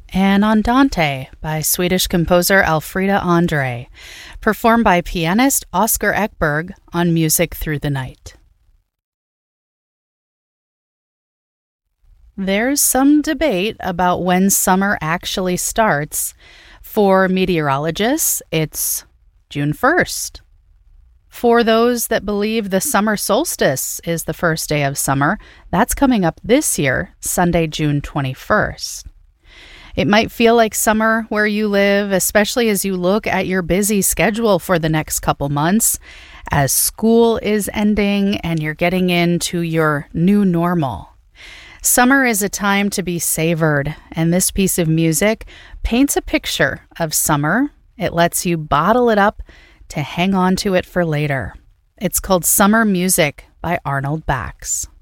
and Andante by Swedish composer Elfrida Andre, performed by pianist Oscar Ekberg on Music Through the Night. There's some debate about when summer actually starts. For meteorologists, it's June 1st. For those that believe the summer solstice is the first day of summer, that's coming up this year, Sunday, June 21st. It might feel like summer where you live, especially as you look at your busy schedule for the next couple months, as school is ending and you're getting into your new normal. Summer is a time to be savored, and this piece of music paints a picture of summer. It lets you bottle it up to hang on to it for later. It's called Summer Music by Arnold Bax.